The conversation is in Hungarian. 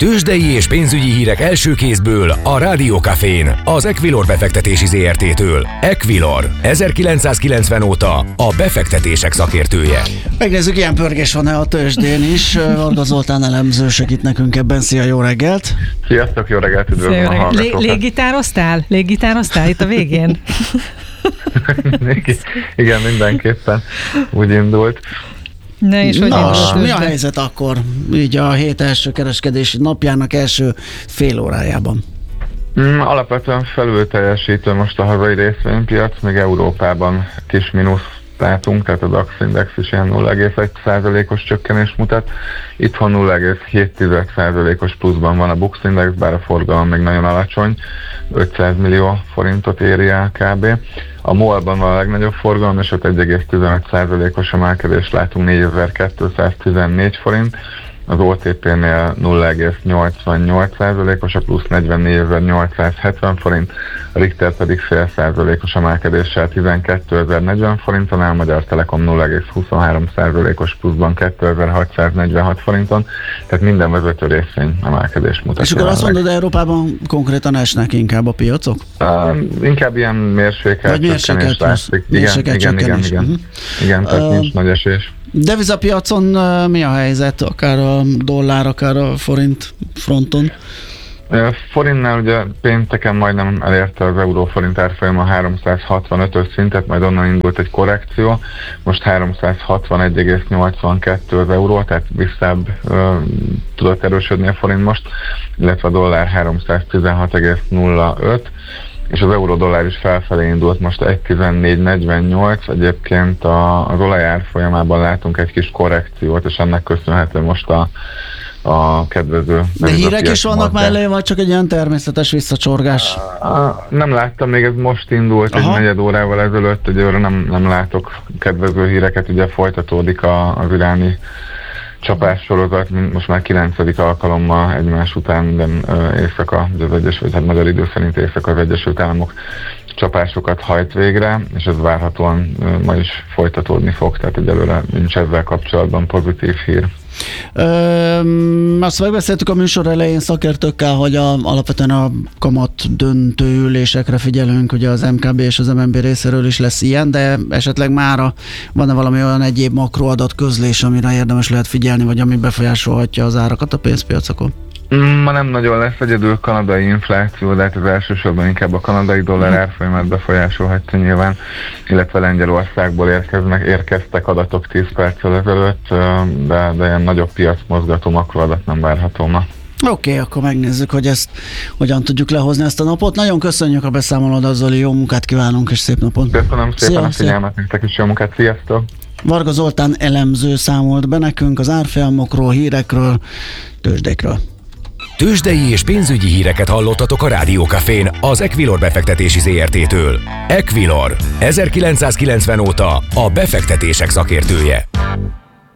Tőzsdei és pénzügyi hírek első kézből a Rádió Cafén, az Equilor befektetési ZRT-től. Equilor, 1990 óta a befektetések szakértője. Megnézzük, ilyen pörgés van-e a tőzsdén is. Varga Zoltán elemző segít nekünk ebben. Szia, jó reggelt! Sziasztok, jó reggelt, üdvözlöm a hallgatókat! Léggitároztál itt a végén? Igen, mindenképpen úgy indult. Mi a helyzet akkor, így a hét első kereskedési napjának első fél órájában? Alapvetően felül teljesítő most a hazai részvénypiac, még Európában kis mínusz látunk, tehát a DAX index is ilyen 0,1%-os csökkenést mutat. Itthon 0,7%-os pluszban van a Bux index, bár a forgalom még nagyon alacsony, 500 millió forintot éri el kb. A MOL-ban van a legnagyobb forgalom, és ott 1,15%-os emelkedést látunk, 4214 forint. Az OTP-nél 0,88%-os, a plusz 44.870 forint, a Richter pedig fél százalékos emelkedéssel 12.040 forinton, a Magyar Telekom 0,23%-os pluszban 2.646 forinton, tehát minden vezető részvény emelkedést mutat. És akkor azt mondod, Európában konkrétan esnek inkább a piacok? Inkább ilyen mérsékelt csökkenés látszik. Igen, tehát nincs nagy esés. Devizapiacon mi a helyzet, akár a dollár, akár a forint fronton? Forintnál ugye pénteken majdnem elérte az euró-forint árfolyama 365-ös szintet, majd onnan indult egy korrekció, most 361,82 az euró, tehát visszább tudott erősödni a forint most, illetve a dollár 316,05, és az euró-dollár is felfelé indult, most 1,1448, egyébként az olaj árfolyamában látunk egy kis korrekciót, és ennek köszönhető most a kedvező. De hírek is vannak mellé, vagy csak egy ilyen természetes visszacsorgás? Nem láttam, még ez most indult. Egy negyed órával ezelőtt, egyőre nem látok kedvező híreket, ugye folytatódik az iráni csapássorozat, most már 9. alkalommal egymás után minden éjszaka, hát magyar idő szerint éjszaka az Egyesült Államok csapásokat hajt végre, és ez várhatóan ma is folytatódni fog, tehát egyelőre nincs ezzel kapcsolatban pozitív hír. Azt megbeszéltük a műsor elején szakértőkkel, hogy alapvetően a kamat döntő ülésekre figyelünk, ugye az MKB és az MNB részéről is lesz ilyen, de esetleg mára van-e valami olyan egyéb makroadat közlés, amire érdemes lehet figyelni, vagy ami befolyásolhatja az árakat a pénzpiacokon? Ma nem nagyon lesz, egyedül kanadai infláció, de hát az elsősorban inkább a kanadai dollár árfolyamát befolyásolhatja nyilván, illetve Lengyelországból érkeztek adatok 10 perccel ezelőtt, de ilyen nagyobb piacmozgató makroadat nem várható ma. Oké, akkor megnézzük, hogy ezt hogyan tudjuk lehozni ezt a napot. Nagyon köszönjük a beszámolódat, Zoli, jó munkát kívánunk, és szép napot! Köszönöm szépen a figyelmet, nektek is jó munkát, sziasztok! Varga Zoltán elemző számolt be nekünk az árfolyamokról, hírekről, tőzsdékről. Tőzsdei és pénzügyi híreket hallottatok a Rádió Cafén, az Equilor befektetési ZRT-től. Equilor, 1990 óta a befektetések szakértője.